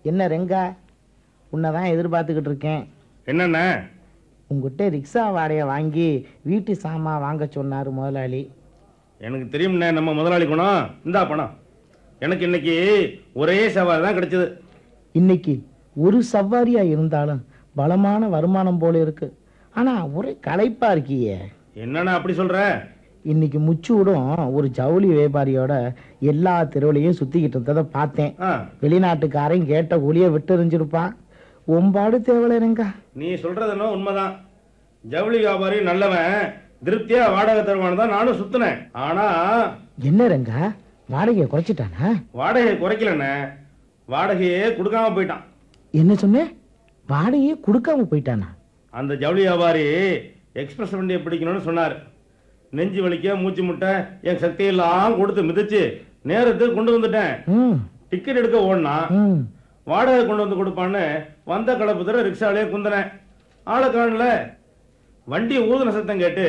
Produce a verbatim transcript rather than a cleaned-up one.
என்ன ரெங்கா, உன்னைதான் எதிர்பார்த்துக்கிட்டு இருக்கேன். என்னண்ண? உங்ககிட்ட ரிக்ஷா வாடகை வாங்கி வீட்டு சாமான் வாங்க சொன்னாரு முதலாளி. எனக்கு தெரியும்ண்ணே நம்ம முதலாளி குணம். இந்தா பணம். எனக்கு இன்னைக்கு ஒரே சவாரி தான் கிடைச்சது. இன்னைக்கு ஒரு சவாரியா இருந்தாலும் பலமான வருமானம் போல இருக்கு. ஆனா ஒரே களைப்பா இருக்கியே. என்னண்ணா அப்படி சொல்ற? இன்னைக்கு முச்சூடும் ஒரு ஜவுளி வியாபாரியோட எல்லா தெருவிலையும் சுத்திக்கிட்டு இருந்ததை பார்த்தேன். வெளிநாட்டுக்காரையும் கேட்ட கூலிய விட்டு எறிஞ்சிருப்பான். ஒம்பாடு தேவலைங்க. நீ சொல்றது என்ன உண்மைதான். ஜவுளி வியாபாரி நல்லவன், திருப்தியா வாடகை தருவான்னு தான் நானும் சுத்தினேன். ஆனா என்ன ரங்க, வாடகையை குறைச்சிட்டானா? வாடகையை குறைக்கலண்ணே, வாடகையே கொடுக்காம போயிட்டான். என்ன சொன்ன? வாடகையே கொடுக்காம போயிட்டானா? அந்த ஜவுளி வியாபாரி எக்ஸ்பிரஸ் வண்டியை பிடிக்கணும்னு சொன்னார். நெஞ்சு வலிக்க மூச்சு முட்டை என் சக்தியெல்லாம் கொடுத்து மிதிச்சு நேரத்துக்கு கொண்டு வந்துட்டேன். டிக்கெட் எடுக்க ஓடனா வாடகை கொண்டு வந்து கொடுப்பான்னு வந்த கலப்பு தர ரிக்ஷாலே குந்தனேன். ஆளை காணல. வண்டி ஊதுன சத்தம் கேட்டு